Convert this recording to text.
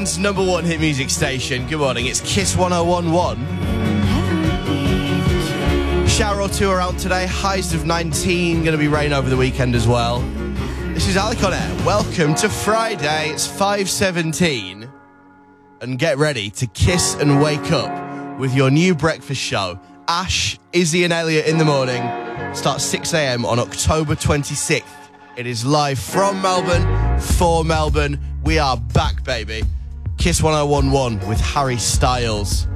London's #1 hit music station. Good morning, it's Kiss 1011. Shower or two are out today, highs of 19, going to be rain over the weekend as well. This is Alec on Air. Welcome to Friday, it's 5:17. And get ready to kiss and wake up with your new breakfast show. Ash, Izzy and Elliot in the morning. Starts 6 a.m. on October 26th. It is live from Melbourne, for Melbourne. We are back, baby. Kiss 1011 with Harry Styles.